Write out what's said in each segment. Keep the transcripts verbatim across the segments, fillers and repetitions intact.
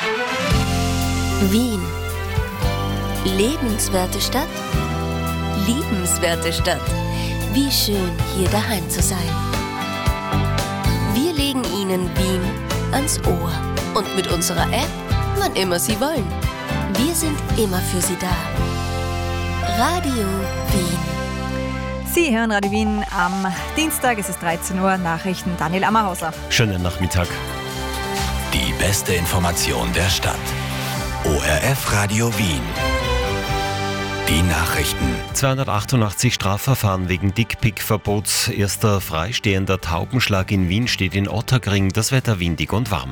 Wien. Lebenswerte Stadt? Liebenswerte Stadt. Wie schön, hier daheim zu sein. Wir legen Ihnen Wien ans Ohr. Und mit unserer App, wann immer Sie wollen. Wir sind immer für Sie da. Radio Wien. Sie hören Radio Wien am Dienstag, es ist dreizehn Uhr, Nachrichten Daniel Ammerhauser. Schönen Nachmittag. Die beste Information der Stadt. O R F Radio Wien. Die Nachrichten. zweihundertachtundachtzig Strafverfahren wegen Dickpick-Verbots. Erster freistehender Taubenschlag in Wien steht in Otterkring. Das Wetter windig und warm.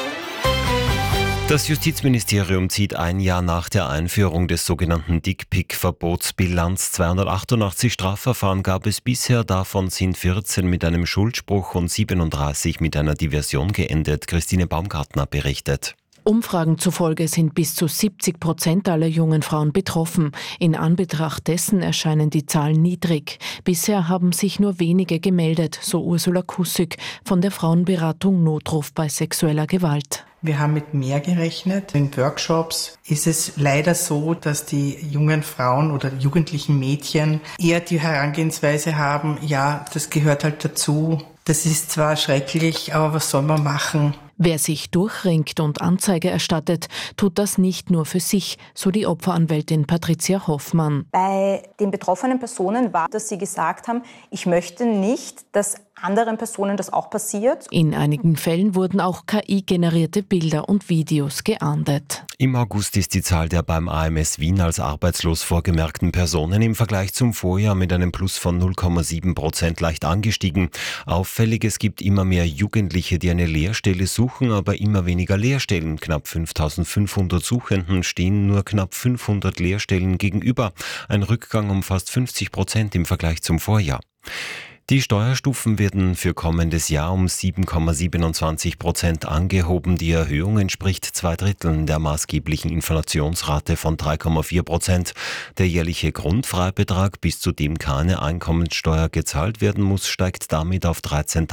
Das Justizministerium zieht ein Jahr nach der Einführung des sogenannten Dickpick-Verbots Bilanz. zweihundertachtundachtzig Strafverfahren gab es bisher, davon sind vierzehn mit einem Schuldspruch und siebenunddreißig mit einer Diversion geendet. Christine Baumgartner berichtet. Umfragen zufolge sind bis zu siebzig Prozent aller jungen Frauen betroffen. In Anbetracht dessen erscheinen die Zahlen niedrig. Bisher haben sich nur wenige gemeldet, so Ursula Kussig von der Frauenberatung Notruf bei sexueller Gewalt. Wir haben mit mehr gerechnet. In Workshops ist es leider so, dass die jungen Frauen oder jugendlichen Mädchen eher die Herangehensweise haben, ja, das gehört halt dazu. Das ist zwar schrecklich, aber was soll man machen? Wer sich durchringt und Anzeige erstattet, tut das nicht nur für sich, so die Opferanwältin Patricia Hoffmann. Bei den betroffenen Personen war, dass sie gesagt haben, ich möchte nicht, dass anderen Personen das auch passiert. In einigen Fällen wurden auch K I-generierte Bilder und Videos geahndet. Im August ist die Zahl der beim A M S Wien als arbeitslos vorgemerkten Personen im Vergleich zum Vorjahr mit einem Plus von null Komma sieben Prozent leicht angestiegen. Auffällig, es gibt immer mehr Jugendliche, die eine Lehrstelle suchen, aber immer weniger Lehrstellen. Knapp fünftausendfünfhundert Suchenden stehen nur knapp fünfhundert Lehrstellen gegenüber. Ein Rückgang um fast fünfzig Prozent im Vergleich zum Vorjahr. Die Steuerstufen werden für kommendes Jahr um sieben Komma siebenundzwanzig Prozent angehoben. Die Erhöhung entspricht zwei Dritteln der maßgeblichen Inflationsrate von drei Komma vier Prozent. Der jährliche Grundfreibetrag, bis zu dem keine Einkommenssteuer gezahlt werden muss, steigt damit auf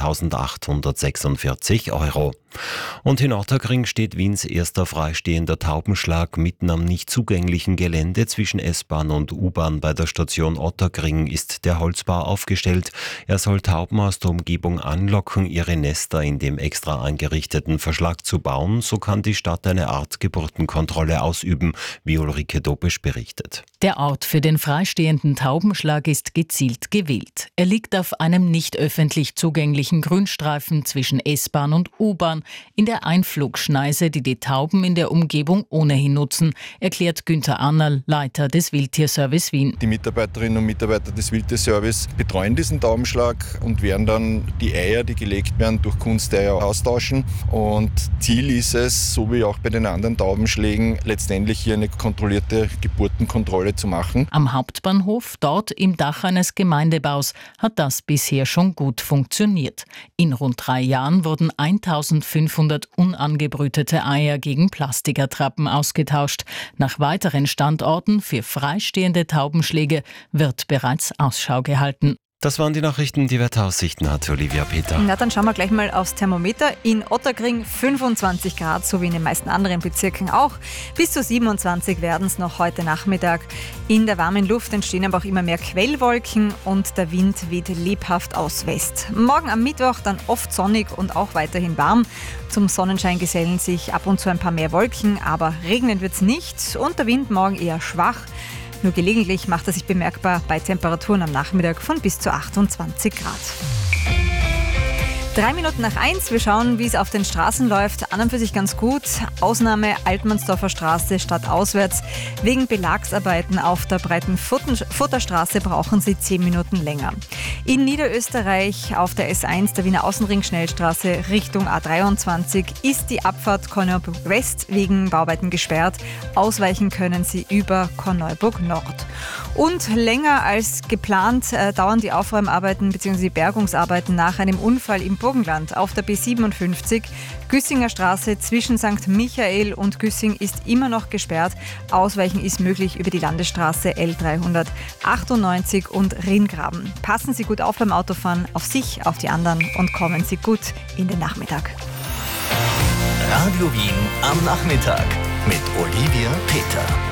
dreizehntausendachthundertsechsundvierzig Euro. Und in Otterkring steht Wiens erster freistehender Taubenschlag mitten am nicht zugänglichen Gelände zwischen S-Bahn und U-Bahn. Bei der Station Otterkring ist der Holzbau aufgestellt. Er soll Tauben aus der Umgebung anlocken, ihre Nester in dem extra eingerichteten Verschlag zu bauen. So kann die Stadt eine Art Geburtenkontrolle ausüben, wie Ulrike Dobesch berichtet. Der Ort für den freistehenden Taubenschlag ist gezielt gewählt. Er liegt auf einem nicht öffentlich zugänglichen Grünstreifen zwischen S-Bahn und U-Bahn in der Einflugschneise, die die Tauben in der Umgebung ohnehin nutzen, erklärt Günther Annerl, Leiter des Wildtierservice Wien. Die Mitarbeiterinnen und Mitarbeiter des Wildtierservice betreuen diesen Taubenschlag und werden dann die Eier, die gelegt werden, durch Kunsteier austauschen. Und Ziel ist es, so wie auch bei den anderen Taubenschlägen, letztendlich hier eine kontrollierte Geburtenkontrolle zu machen. Am Hauptbahnhof, dort im Dach eines Gemeindebaus, hat das bisher schon gut funktioniert. In rund drei Jahren wurden eintausendfünfhundert unangebrütete Eier gegen Plastikertrappen ausgetauscht. Nach weiteren Standorten für freistehende Taubenschläge wird bereits Ausschau gehalten. Das waren die Nachrichten, die Wetteraussichten hat Olivia Peter. Na, dann schauen wir gleich mal aufs Thermometer. In Otterkring fünfundzwanzig Grad, so wie in den meisten anderen Bezirken auch. Bis zu siebenundzwanzig werden es noch heute Nachmittag. In der warmen Luft entstehen aber auch immer mehr Quellwolken und der Wind weht lebhaft aus West. Morgen am Mittwoch dann oft sonnig und auch weiterhin warm. Zum Sonnenschein gesellen sich ab und zu ein paar mehr Wolken, aber regnen wird es nicht und der Wind morgen eher schwach. Nur gelegentlich macht er sich bemerkbar bei Temperaturen am Nachmittag von bis zu achtundzwanzig Grad. Drei Minuten nach eins, wir schauen, wie es auf den Straßen läuft. An und für sich ganz gut. Ausnahme Altmannsdorfer Straße stadtauswärts. Wegen Belagsarbeiten auf der breiten Futterstraße brauchen Sie zehn Minuten länger. In Niederösterreich auf der S eins, der Wiener Außenring-Schnellstraße Richtung A dreiundzwanzig, ist die Abfahrt Korneuburg West wegen Bauarbeiten gesperrt. Ausweichen können Sie über Korneuburg Nord. Und länger als geplant äh, dauern die Aufräumarbeiten bzw. Bergungsarbeiten nach einem Unfall im Burgenland auf der B siebenundfünfzig. Güssinger Straße zwischen Sankt Michael und Güssing ist immer noch gesperrt. Ausweichen ist möglich über die Landesstraße L dreihundertachtundneunzig und Rhingraben. Passen Sie gut auf beim Autofahren, auf sich, auf die anderen und kommen Sie gut in den Nachmittag. Radio Wien am Nachmittag mit Olivia Peter.